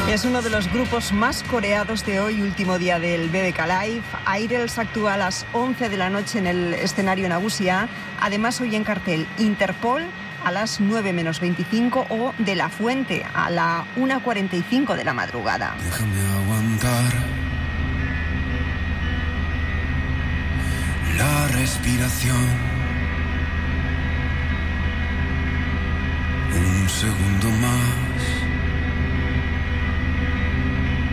Es uno de los grupos más coreados de hoy, último día del BBK Live. IDLES actúa a las 11 de la noche en el escenario Nagusia. Además, hoy en cartel Interpol a las 9 menos 25 o De La Fuente a la 1:45 de la madrugada. Déjame aguantar la respiración. Un segundo más.